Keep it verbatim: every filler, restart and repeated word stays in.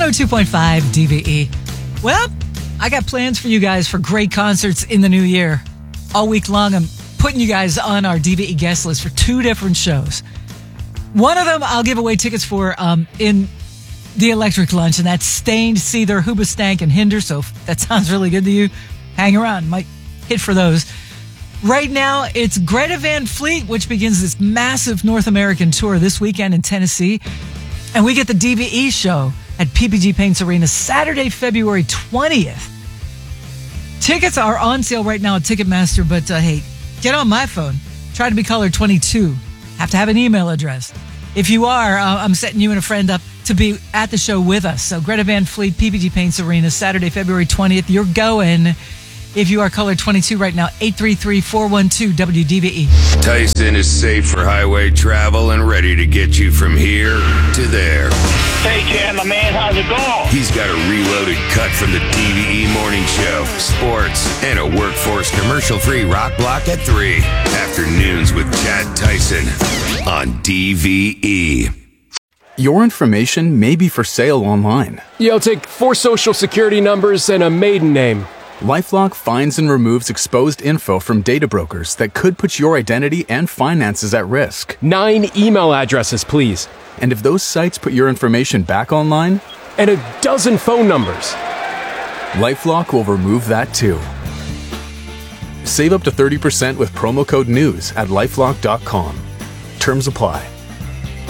oh two point five D V E. Well, I got plans for you guys for great concerts in the new year. All week long, I'm putting you guys on our D V E guest list for two different shows. One of them I'll give away tickets for um, in the Electric Lunch, and that's Stained, Seether, Hoobastank, and Hinder. So if that sounds really good to you, hang around. Might hit for those. Right now, it's Greta Van Fleet, which begins this massive North American tour this weekend in Tennessee. And we get the D V E show at P P G Paints Arena Saturday, February twentieth. Tickets are on sale right now at Ticketmaster, but uh, hey, get on my phone. Try to be caller twenty-two. Have to have an email address. If you are, uh, I'm setting you and a friend up to be at the show with us. So Greta Van Fleet, P P G Paints Arena, Saturday, February twentieth. You're going. If you are caller twenty-two right now, eight three three, four one two, W D V E. Tyson is safe for highway travel and ready to get you from here to there. Hey, Chandler, man, how's it going? He's got a reloaded cut from the D V E Morning Show, sports, and a workforce commercial-free rock block at three. Afternoons with Chad Tyson on D V E. Your information may be for sale online. Yeah, I'll take four social security numbers and a maiden name. LifeLock finds and removes exposed info from data brokers that could put your identity and finances at risk. Nine email addresses, please. And if those sites put your information back online? And a dozen phone numbers. LifeLock will remove that too. Save up to thirty percent with promo code NEWS at lifelock dot com. Terms apply.